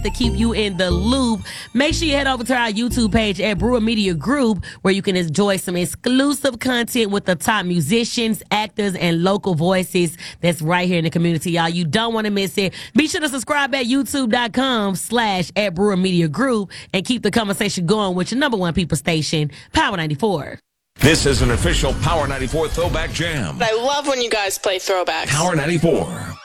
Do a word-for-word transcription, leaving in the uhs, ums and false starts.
to keep you in the loop. Make sure you head over to our YouTube page at Brewer Media Group, where you can enjoy some exclusive content with the top musicians, actors, and local voices that's right here in the community, y'all. You don't want to miss it. Be sure to subscribe at youtube.com slash at Brewer Media Group and keep the conversation going with your number one people station, Power ninety-four. This is an official Power ninety-four Throwback Jam. I love when you guys play throwbacks. Power ninety-four.